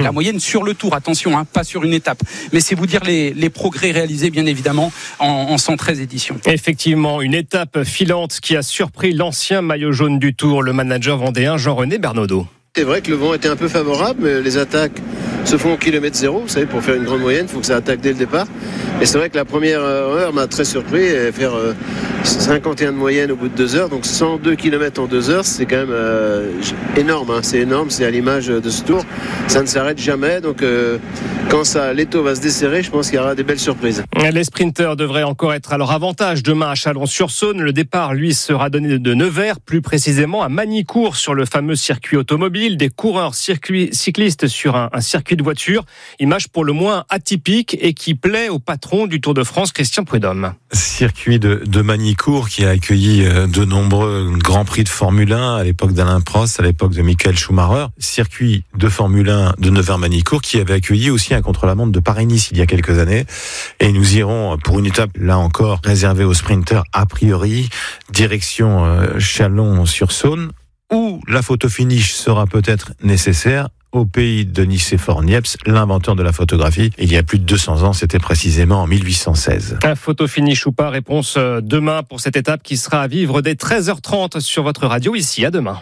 La moyenne sur le tour, attention, pas sur une étape. Mais c'est vous dire les progrès réalisés, bien évidemment, en 113 éditions. Effectivement, une étape filante qui a surpris l'ancien maillot jaune du Tour, le manager vendéen Jean-René Bernaudot. C'est vrai que le vent était un peu favorable, mais les attaques se font au kilomètre zéro. Vous savez, pour faire une grande moyenne, il faut que ça attaque dès le départ. Et c'est vrai que la première heure m'a très surpris. Et faire 51 de moyenne au bout de 2 heures, donc 102 km en 2 heures, c'est quand même énorme. C'est énorme, c'est à l'image de ce tour. Ça ne s'arrête jamais. Donc quand l'étau va se desserrer, je pense qu'il y aura des belles surprises. Les sprinteurs devraient encore être à leur avantage demain à Chalon-sur-Saône. Le départ, lui, sera donné de Nevers, plus précisément à Magny-Cours, sur le fameux circuit automobile. Des coureurs cyclistes sur un circuit de voiture. Image pour le moins atypique et qui plaît au patron du Tour de France, Christian Prudhomme. Circuit de Magny-Cours qui a accueilli de nombreux grands prix de Formule 1 à l'époque d'Alain Prost, à l'époque de Michael Schumacher. Circuit de Formule 1 de Nevers-Magny-Cours qui avait accueilli aussi un contre-la-montre de Paris-Nice il y a quelques années. Et nous irons pour une étape, là encore, réservée aux sprinteurs a priori, direction Chalon-sur-Saône, où la photo finish sera peut-être nécessaire au pays de Nicéphore Niepce, l'inventeur de la photographie. Il y a plus de 200 ans, c'était précisément en 1816. Un photo finish ou pas, réponse demain pour cette étape qui sera à vivre dès 13h30 sur votre radio. Ici, à demain.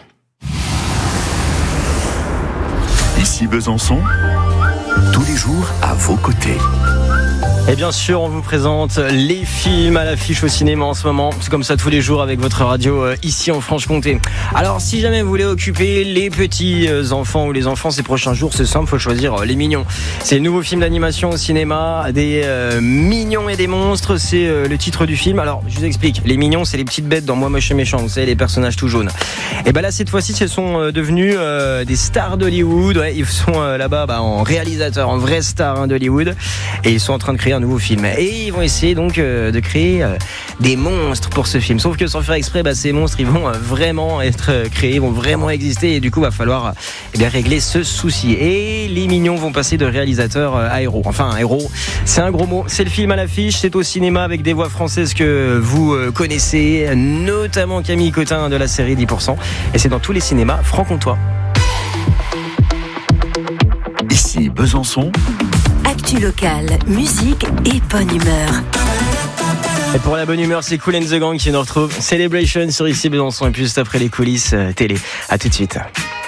Ici Besançon, tous les jours à vos côtés. Et bien sûr, on vous présente les films à l'affiche au cinéma en ce moment. C'est comme ça tous les jours avec votre radio ici en Franche-Comté. Alors, si jamais vous voulez occuper les petits enfants ou les enfants ces prochains jours, c'est simple, faut choisir Les Mignons. C'est le nouveau film d'animation au cinéma, des mignons et des monstres. C'est le titre du film. Alors, je vous explique. Les Mignons, c'est les petites bêtes dans Moi Moche et Méchant. Vous savez, les personnages tout jaunes. Et ben là, cette fois-ci, elles sont devenues des stars d'Hollywood. Ouais, ils sont là-bas en réalisateur, en vrai star d'Hollywood. Et ils sont en train de créer un nouveau film. Et ils vont essayer donc de créer des monstres pour ce film. Sauf que sans faire exprès, ces monstres, ils vont vraiment être créés, vont vraiment exister. Et du coup, va falloir régler ce souci. Et les Mignons vont passer de réalisateur à héros. Enfin, un héros, c'est un gros mot. C'est le film à l'affiche. C'est au cinéma avec des voix françaises que vous connaissez, notamment Camille Cotin de la série 10%. Et c'est dans tous les cinémas franc-comtois. Ici Besançon. Actu locale, musique et bonne humeur. Et pour la bonne humeur, c'est Kool & The Gang qui nous retrouve. Celebration sur Ici Besançon et puis juste après les coulisses télé. À tout de suite.